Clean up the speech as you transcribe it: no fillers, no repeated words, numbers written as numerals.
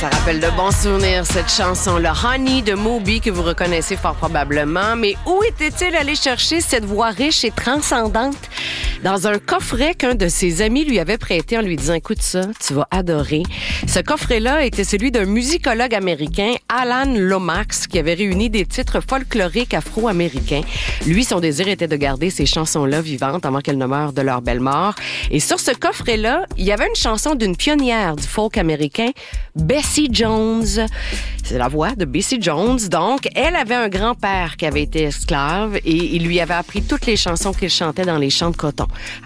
Ça rappelle de bons souvenirs, cette chanson-là. Honey de Moby, que vous reconnaissez fort probablement. Mais où était-il allé chercher cette voix riche et transcendante? Dans un coffret qu'un de ses amis lui avait prêté en lui disant « Écoute ça, tu vas adorer ». Ce coffret-là était celui d'un musicologue américain, Alan Lomax, qui avait réuni des titres folkloriques afro-américains. Lui, son désir était de garder ces chansons-là vivantes avant qu'elles ne meurent de leur belle mort. Et sur ce coffret-là, il y avait une chanson d'une pionnière du folk américain, Bessie Jones. C'est la voix de Bessie Jones. Donc, elle avait un grand-père qui avait été esclave et il lui avait appris toutes les chansons qu'il chantait dans les champs de coton.